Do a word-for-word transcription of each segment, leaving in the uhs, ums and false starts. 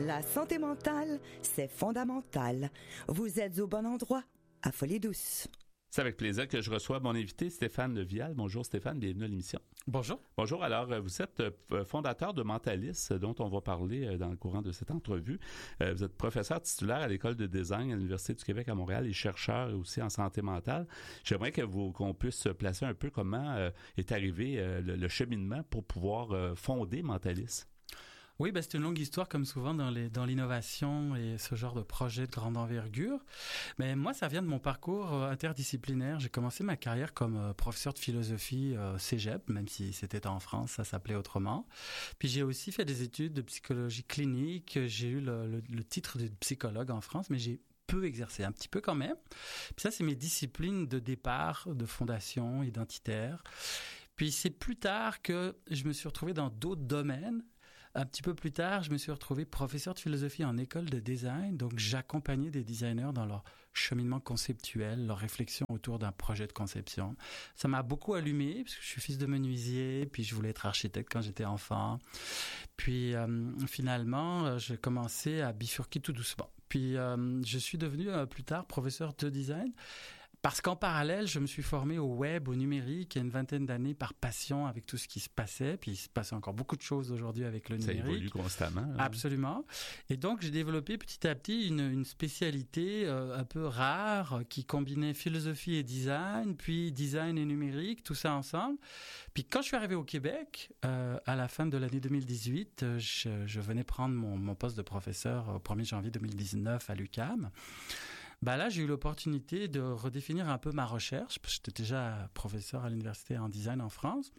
La santé mentale, c'est fondamental. Vous êtes au bon endroit, à Folie Douce. C'est avec plaisir que je reçois mon invité Stéphane Vial. Bonjour Stéphane, bienvenue à l'émission. Bonjour. Bonjour, alors vous êtes fondateur de Mentalis, dont on va parler dans le courant de cette entrevue. Vous êtes professeur titulaire à l'École de design à l'Université du Québec à Montréal et chercheur aussi en santé mentale. J'aimerais que vous, qu'on puisse placer un peu comment euh, est arrivé euh, le, le cheminement pour pouvoir euh, fonder Mentalis. Oui, ben c'est une longue histoire comme souvent dans les dans l'innovation et ce genre de projet de grande envergure. Mais moi, ça vient de mon parcours interdisciplinaire. J'ai commencé ma carrière comme professeur de philosophie euh, cégep, même si c'était en France, ça s'appelait autrement. Puis j'ai aussi fait des études de psychologie clinique. J'ai eu le, le, le titre de psychologue en France, mais j'ai peu exercé, un petit peu quand même. Puis ça, c'est mes disciplines de départ, de fondation identitaire. Puis c'est plus tard que je me suis retrouvé dans d'autres domaines. Un petit peu plus tard, je me suis retrouvé professeur de philosophie en école de design. Donc, j'accompagnais des designers dans leur cheminement conceptuel, leur réflexion autour d'un projet de conception. Ça m'a beaucoup allumé parce que je suis fils de menuisier, puis je voulais être architecte quand j'étais enfant. Puis, euh, finalement, j'ai commencé à bifurquer tout doucement. Puis, euh, je suis devenu euh, plus tard professeur de design. Parce qu'en parallèle, je me suis formé au web, au numérique, il y a une vingtaine d'années par passion avec tout ce qui se passait. Puis il se passe encore beaucoup de choses aujourd'hui avec le numérique. Ça évolue constamment. Hein? Absolument. Et donc, j'ai développé petit à petit une, une spécialité euh, un peu rare qui combinait philosophie et design, puis design et numérique, tout ça ensemble. Puis quand je suis arrivé au Québec, euh, à la fin de l'année deux mille dix-huit, je, je venais prendre mon, mon poste de professeur au premier janvier deux mille dix-neuf à l'U Q A M. Ben là, j'ai eu l'opportunité de redéfinir un peu ma recherche, parce que j'étais déjà professeur à l'université en design en France.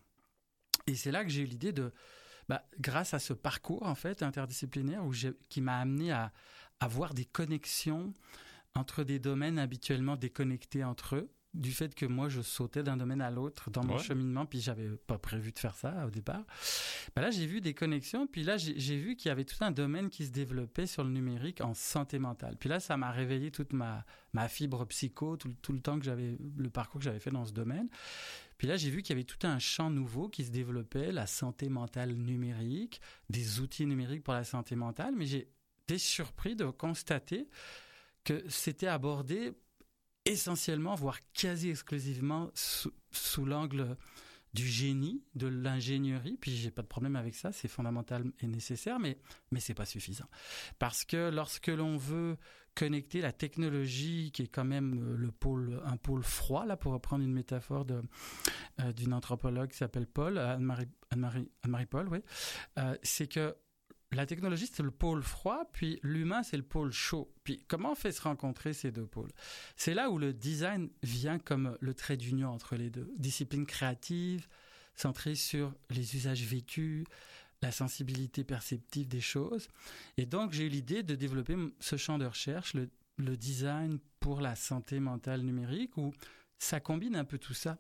Et c'est là que j'ai eu l'idée de, ben, grâce à ce parcours en fait interdisciplinaire où j'ai, qui m'a amené à, à voir des connexions entre des domaines habituellement déconnectés entre eux, du fait que moi, je sautais d'un domaine à l'autre dans mon ouais. cheminement, puis j'avais pas prévu de faire ça au départ. Ben là, j'ai vu des connexions, puis là, j'ai, j'ai vu qu'il y avait tout un domaine qui se développait sur le numérique en santé mentale. Puis là, ça m'a réveillé toute ma, ma fibre psycho, tout, tout le temps que j'avais, le parcours que j'avais fait dans ce domaine. Puis là, j'ai vu qu'il y avait tout un champ nouveau qui se développait, la santé mentale numérique, des outils numériques pour la santé mentale, mais j'ai été surpris de constater que c'était abordé essentiellement, voire quasi exclusivement sous, sous l'angle du génie, de l'ingénierie. Puis j'ai pas de problème avec ça, c'est fondamental et nécessaire, mais mais c'est pas suffisant. Parce que lorsque l'on veut connecter la technologie, qui est quand même le pôle, un pôle froid, là, pour reprendre une métaphore de euh, d'une anthropologue qui s'appelle Paul, Anne-Marie Anne-Marie, Anne-Marie Paul, oui, euh, c'est que la technologie, c'est le pôle froid, puis l'humain, c'est le pôle chaud. Puis comment on fait se rencontrer ces deux pôles? C'est là où le design vient comme le trait d'union entre les deux. Discipline créative, centrée sur les usages vécus, la sensibilité perceptive des choses. Et donc, j'ai eu l'idée de développer ce champ de recherche, le, le design pour la santé mentale numérique, où ça combine un peu tout ça.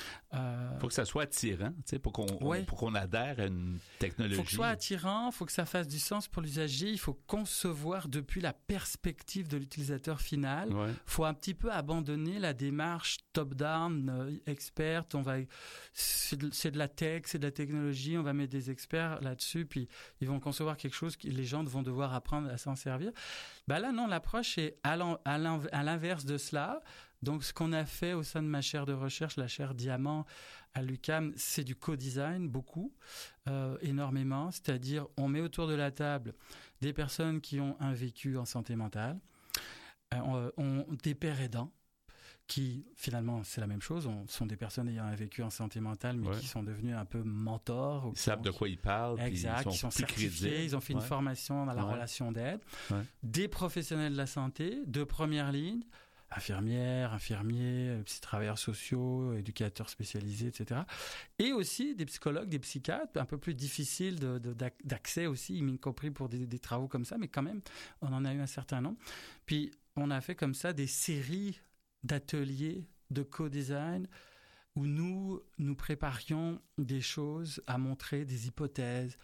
Euh, faut que ça soit attirant, tu sais, pour qu'on ouais. on, pour qu'on adhère à une technologie. Faut que ce soit attirant, faut que ça fasse du sens pour l'usager. Il faut concevoir depuis la perspective de l'utilisateur final. Ouais. Faut un petit peu abandonner la démarche top-down, euh, experte. On va, c'est de, c'est de la tech, c'est de la technologie. On va mettre des experts là-dessus, puis ils vont concevoir quelque chose que les gens vont devoir apprendre à s'en servir. Ben là, non, l'approche est à, l'en, à, l'en, à l'inverse de cela. Donc, ce qu'on a fait au sein de ma chaire de recherche, la chaire Diamant à l'U Q A M, c'est du co-design, beaucoup, euh, énormément. C'est-à-dire, on met autour de la table des personnes qui ont un vécu en santé mentale, euh, on, on, des pères aidants, qui, finalement, c'est la même chose. On sont des personnes ayant un vécu en santé mentale, mais ouais. qui sont devenus un peu mentors. Ils savent de quoi ils parlent. Exact. Ils sont, ils sont certifiés. crédibles. Ils ont fait ouais. une formation dans la ouais. relation d'aide. Ouais. Des professionnels de la santé, de première ligne, infirmières, infirmiers, petits travailleurs sociaux, éducateurs spécialisés, et cetera. Et aussi des psychologues, des psychiatres, un peu plus difficiles de, de, d'accès aussi, y compris pour des, des travaux comme ça, mais quand même, on en a eu un certain nombre. Puis, on a fait comme ça des séries d'ateliers de co-design où nous, nous préparions des choses à montrer, des hypothèses.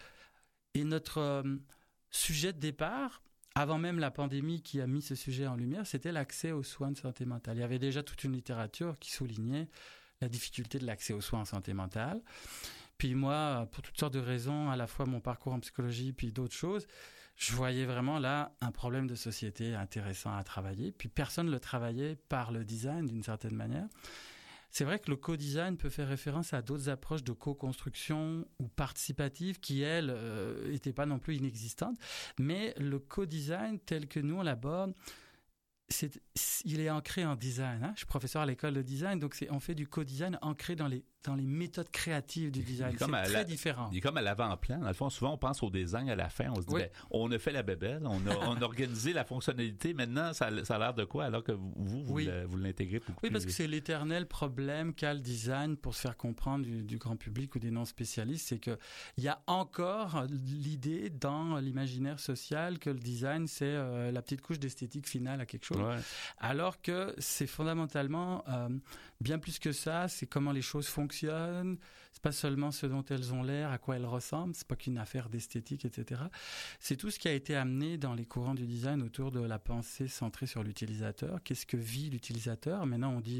Et notre euh, sujet de départ, avant même la pandémie qui a mis ce sujet en lumière, c'était l'accès aux soins de santé mentale. Il y avait déjà toute une littérature qui soulignait la difficulté de l'accès aux soins en santé mentale. Puis moi, pour toutes sortes de raisons, à la fois mon parcours en psychologie, puis d'autres choses, je voyais vraiment là un problème de société intéressant à travailler. Puis personne ne le travaillait par le design d'une certaine manière. C'est vrai que le co-design peut faire référence à d'autres approches de co-construction ou participative qui, elles, n'étaient euh, pas non plus inexistantes. Mais le co-design tel que nous on l'aborde, c'est, il est ancré en design. Hein? Je suis professeur à l'école de design, donc c'est, on fait du co-design ancré dans les, dans les méthodes créatives du design. C'est très la, différent. Il est comme à l'avant-plan. Dans le fond, souvent, on pense au design à la fin. On se dit, oui. ben, on a fait la bébelle, on a, on a organisé la fonctionnalité. Maintenant, ça, ça a l'air de quoi alors que vous, vous, oui. vous l'intégrez beaucoup Oui, plus parce que c'est l'éternel problème qu'a le design pour se faire comprendre du, du grand public ou des non-spécialistes. C'est qu'il y a encore l'idée dans l'imaginaire social que le design, c'est euh, la petite couche d'esthétique finale à quelque chose. Ouais. Alors que c'est fondamentalement euh, bien plus que ça, c'est comment les choses fonctionnent, c'est pas seulement ce dont elles ont l'air, à quoi elles ressemblent, c'est pas qu'une affaire d'esthétique, et cetera. C'est tout ce qui a été amené dans les courants du design autour de la pensée centrée sur l'utilisateur. Qu'est-ce que vit l'utilisateur ? Maintenant, on dit